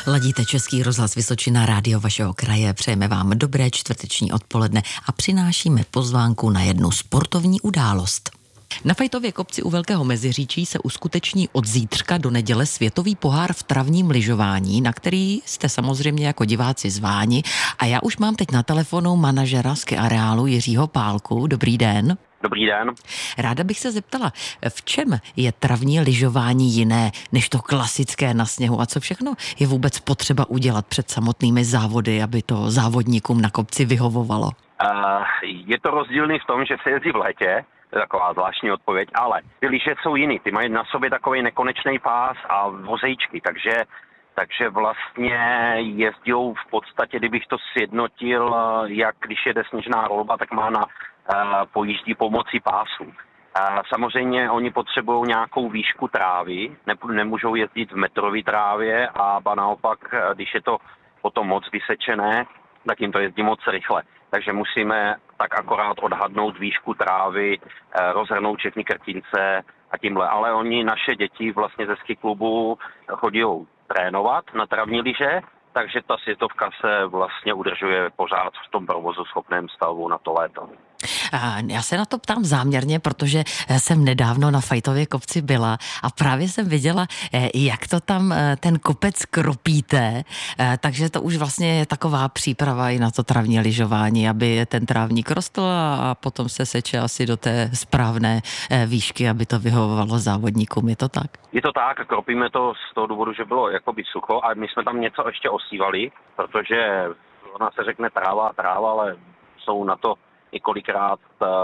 Ladíte Český rozhlas Vysočina, rádio vašeho kraje. Přejeme vám dobré čtvrteční odpoledne a přinášíme pozvánku na jednu sportovní událost. Na Fajtově kopci u Velkého Meziříčí se uskuteční od zítřka do neděle světový pohár v travním lyžování, na který jste samozřejmě jako diváci zváni. A já už mám teď na telefonu manažera ski areálu Jiřího Pálku. Dobrý den. Dobrý den. Ráda bych se zeptala, v čem je travní lyžování jiné než to klasické na sněhu a co všechno je vůbec potřeba udělat před samotnými závody, aby to závodníkům na kopci vyhovovalo? Je to rozdílný v tom, že se jezdí v létě, to je taková zvláštní odpověď, ale ty lyže jsou jiný, ty mají na sobě takový nekonečný pás a vozejčky, takže vlastně jezdí v podstatě, kdybych to sjednotil, jak když jede sněžná rolba, tak má na pojíždí pomocí pásu. Samozřejmě oni potřebují nějakou výšku trávy, nemůžou jezdit v metrové trávě a naopak, když je to potom moc vysečené, tak jim to jezdí moc rychle. Takže musíme tak akorát odhadnout výšku trávy, rozhrnout všechny krtince a tímhle. Ale oni, naše děti vlastně ze ski klubu chodí trénovat na travní lyže, takže ta světovka se vlastně udržuje pořád v tom provozu schopném stavu na to léto. Já se na to ptám záměrně, protože jsem nedávno na Fajtově kopci byla a právě jsem viděla, jak to tam ten kopec kropíte, takže to už vlastně je taková příprava i na to travní lyžování, aby ten trávník rostl a potom se seče asi do té správné výšky, aby to vyhovovalo závodníkům. Je to tak? Je to tak, kropíme to z toho důvodu, že bylo jakoby sucho a my jsme tam něco ještě osívali, protože ona se řekne tráva, ale jsou na to několikrát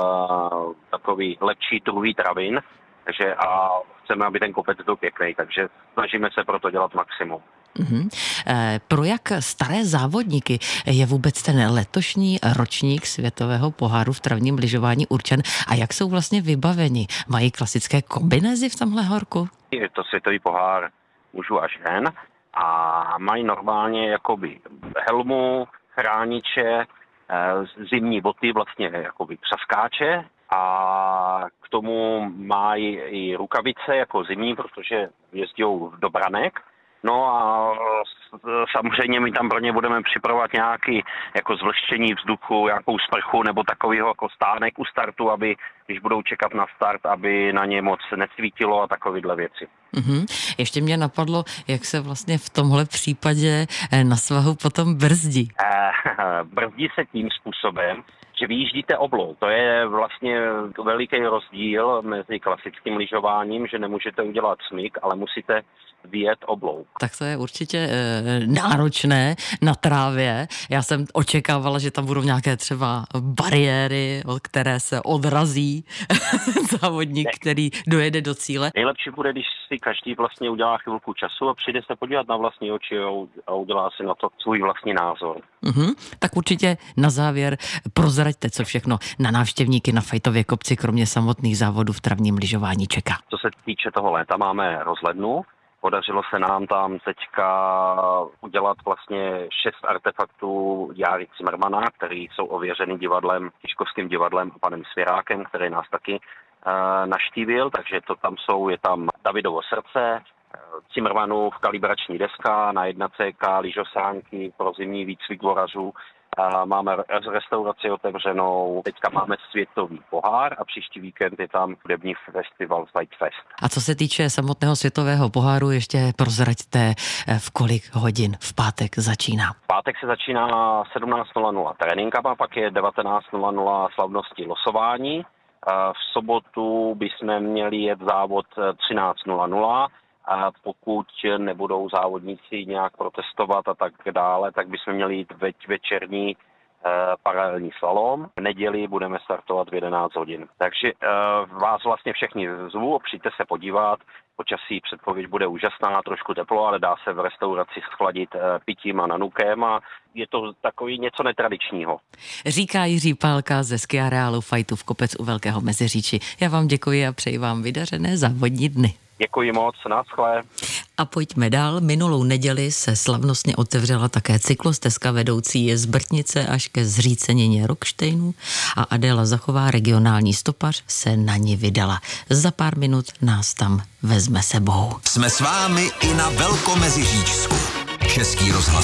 takový lepší truvý travin, takže a chceme, aby ten kopec byl pěkný, takže snažíme se pro to dělat maximum. Mm-hmm. Pro jak staré závodníky je vůbec ten letošní ročník světového poháru v travním lyžování určen a jak jsou vlastně vybaveni? Mají klasické kombinézy v tomhle horku? Je to světový pohár mužů a žen a mají normálně jakoby helmu, chrániče, zimní boty, vlastně jakoby přaskáče a k tomu mají i rukavice jako zimní, protože jezdí do branek. No a samozřejmě my tam pro ně budeme připravovat nějaký jako zvlhčení vzduchu, nějakou sprchu nebo takovýho jako stánek u startu, aby když budou čekat na start, aby na ně moc nesvítilo a takovýhle věci. Mm-hmm. Ještě mě napadlo, jak se vlastně v tomhle případě na svahu potom brzdí. Brzdí se tím způsobem, že vyjíždíte oblou. To je vlastně veliký rozdíl mezi klasickým lyžováním, že nemůžete udělat smyk, ale musíte vyjet oblou. Tak to je určitě náročné na trávě. Já jsem očekávala, že tam budou nějaké třeba bariéry, od které se odrazí závodník, který dojede do cíle. Nejlepší bude, když si každý vlastně udělá chvilku času a přijde se podívat na vlastní oči a udělá si na to svůj vlastní názor. Mm-hmm. Tak určitě na závěr prozraďte, co všechno na návštěvníky na Fajtově kopci, kromě samotných závodů v travním lyžování čeká. Co se týče toho léta, máme rozhlednu. Podařilo se nám tam teďka udělat vlastně 6 artefaktů Járy Zimmermana, který jsou ověřeny divadlem, Tiškovským divadlem a panem Svěrákem, který nás taky naštívil, takže to tam jsou, je tam Davidovo srdce, Zimmermanův kalibrační deska na 1CK, lyžosánky pro zimní výcvik vorařů. Máme restauraci otevřenou, teďka máme světový pohár a příští víkend je tam hudební festival Fest. A co se týče samotného světového poháru, ještě prozraďte, v kolik hodin v pátek začíná? V pátek se začíná 17:00 tréninkama, pak je 19:00 slavnosti losování. V sobotu bychom měli jet závod 13:00. A pokud nebudou závodníci nějak protestovat a tak dále, tak bychom měli jít večerní paralelní slalom. V neděli budeme startovat v 11 hodin. Takže vás vlastně všechny zvu, přijďte se podívat. Počasí předpověď bude úžasná, trošku teplo, ale dá se v restauraci schladit pitím a nanukem a je to takový něco netradičního. Říká Jiří Pálka ze ski areálu Fajtův kopec u Velkého Meziříčí. Já vám děkuji a přeji vám vydařené závodní dny. Děkuji moc, naschle. A pojďme dál. Minulou neděli se slavnostně otevřela také cyklostezka vedoucí z Brtnice až ke zřícenině Rockštejnu a Adéla Zachová, regionální stopař, se na ní vydala. Za pár minut nás tam vezme sebou. Jsme s vámi i na Velkomeziříčsku. Český rozhlas